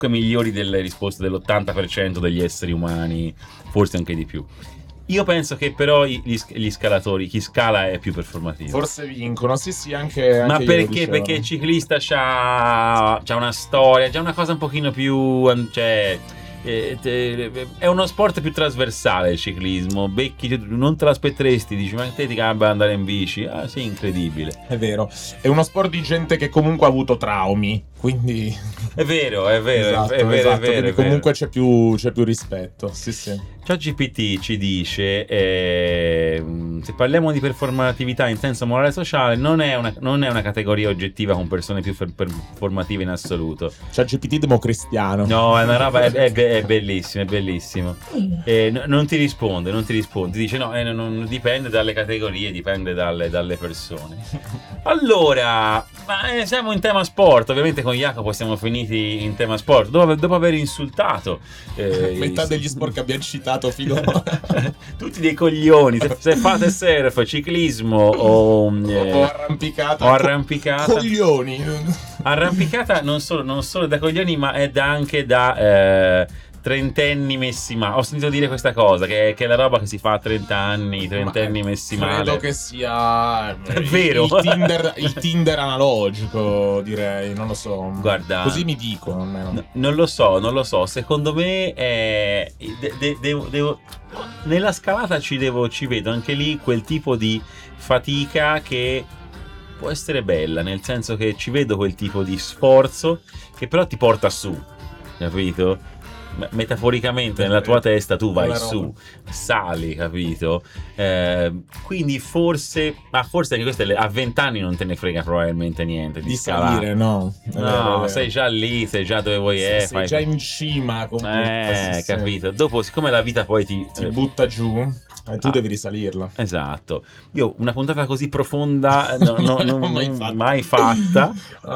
migliori delle risposte dell'80% degli esseri umani, forse anche di più. Io penso che però gli scalatori, chi scala è più performativo. Forse vincono, sì, anche ma perché? Perché il ciclista c'ha una storia, c'ha una cosa un pochino più, cioè, è uno sport più trasversale il ciclismo. Becchi, non te l'aspetteresti, dici ma te ti cambia andare in bici? Ah sì, incredibile. È vero, è uno sport di gente che comunque ha avuto traumi, quindi è vero, esatto, è vero, comunque c'è più rispetto. Sì. ChatGPT ci dice se parliamo di performatività in senso morale sociale, non è una categoria oggettiva con persone più performative in assoluto. ChatGPT democristiano. No, è una roba, è bellissimo, è bellissimo. Non ti risponde, dice no, non dipende dalle categorie, dipende dalle persone. Allora, siamo in tema sport, ovviamente con Jacopo siamo finiti in tema sport, dopo aver insultato metà degli sport che abbiamo citato finora. Tutti dei coglioni, se fate surf, ciclismo o arrampicata. Coglioni. Arrampicata non solo da coglioni, ma è anche da trentenni messi male. Ho sentito dire questa cosa, che è la roba che si fa a 30 anni, trentenni messi male. Credo che sia vero. Il Tinder analogico, direi, non lo so. Guarda, così mi dicono. Non lo so. Secondo me nella scalata ci vedo anche lì quel tipo di fatica che può essere bella, nel senso che ci vedo quel tipo di sforzo che però ti porta su, capito? Metaforicamente nella tua testa tu vai su, sali, capito? Quindi forse anche questo a 20 anni non te ne frega probabilmente niente di salire, no, sei già lì, sei già dove vuoi, sei già in cima, capito? Dopo, siccome la vita poi ti butta giù, tu devi risalirla. Esatto. Io una puntata così profonda non mai fatta.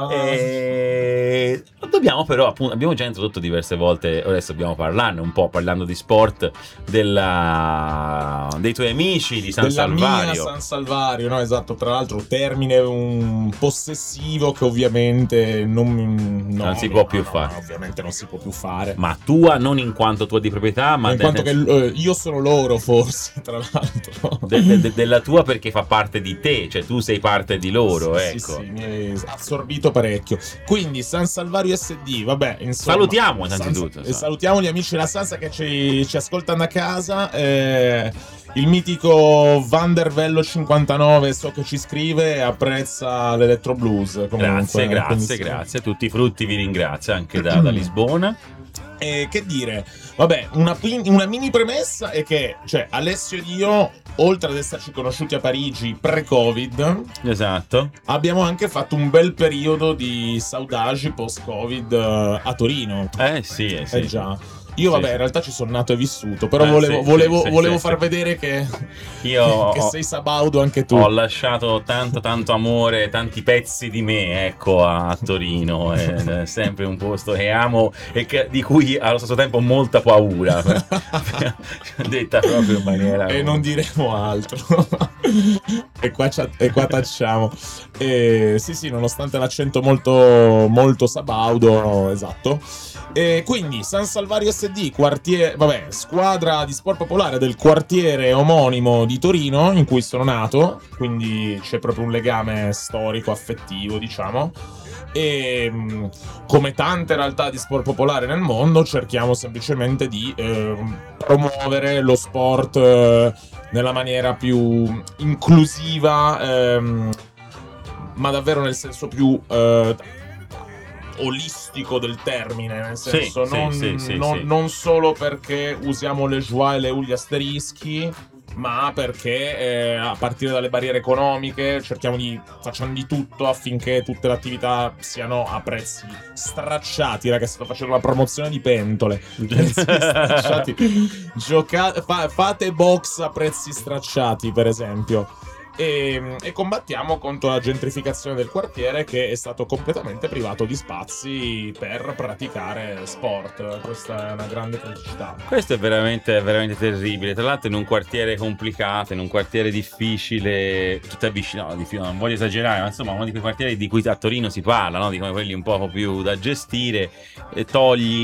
Dobbiamo però, appunto, abbiamo già introdotto diverse volte, adesso dobbiamo parlarne un po', parlando di sport, dei tuoi amici di San Salvario. Mia San Salvario, no, esatto, tra l'altro termine un possessivo che ovviamente non si può più fare. Ovviamente non si può più fare. Ma tua, non in quanto tua di proprietà, ma in quanto che io sono loro, forse, tra l'altro. Della tua, perché fa parte di te, cioè tu sei parte di loro, ecco. Sì, mi hai assorbito parecchio. Quindi San Salvario SD, vabbè, insomma, salutiamo innanzitutto. Salutiamo gli amici della Sansa che ci ascoltano a casa. Il mitico Vandervello 59 so che ci scrive e apprezza l'Electro Blues. Comunque, grazie. Tutti i frutti vi ringrazio anche da Lisbona. Che dire, vabbè, una mini premessa è che, cioè, Alessio ed io, oltre ad esserci conosciuti a Parigi pre-Covid, esatto, abbiamo anche fatto un bel periodo di saudagi post-Covid a Torino. Sì. Già. Io vabbè, in realtà ci sono nato e vissuto, però volevo far vedere che sei sabaudo anche tu. Ho lasciato tanto amore, tanti pezzi di me, ecco, a Torino. È sempre un posto che amo e di cui allo stesso tempo ho molta paura. Detta proprio in maniera... E non diremo altro. e qua tacciamo. Sì, nonostante l'accento molto sabaudo, esatto. E quindi San Salvario SD, squadra di sport popolare del quartiere omonimo di Torino in cui sono nato, quindi c'è proprio un legame storico, affettivo, diciamo. E come tante realtà di sport popolare nel mondo cerchiamo semplicemente di promuovere lo sport nella maniera più inclusiva, ma davvero nel senso più olistico del termine, nel senso non solo perché usiamo le joie e le gli asterischi, ma perché a partire dalle barriere economiche facciamo di tutto affinché tutte le attività siano a prezzi stracciati. Ragazzi, sto facendo la promozione di pentole. Stracciati. Fate box a prezzi stracciati, per esempio. e combattiamo contro la gentrificazione del quartiere, che è stato completamente privato di spazi per praticare sport. Questa è una grande criticità. Questo è veramente terribile. Tra l'altro, in un quartiere complicato, in un quartiere difficile, tutte vicino, non voglio esagerare, ma insomma, uno di quei quartieri di cui a Torino si parla, no? Di come quelli un po' più da gestire, togli